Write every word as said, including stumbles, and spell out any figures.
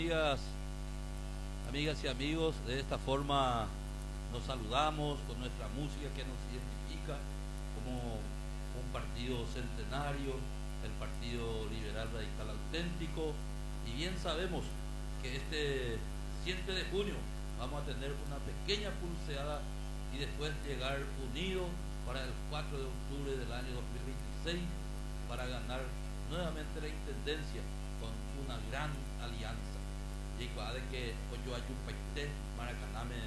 días, amigas y amigos. De esta forma nos saludamos con nuestra música que nos identifica como un partido centenario, el Partido Liberal Radical Auténtico. Y bien sabemos que este siete de junio vamos a tener una pequeña pulseada y después llegar unidos para el cuatro de octubre del año dos mil veintiséis para ganar nuevamente la intendencia con una gran alianza. Y de que Oyoayupaité, Maracaname,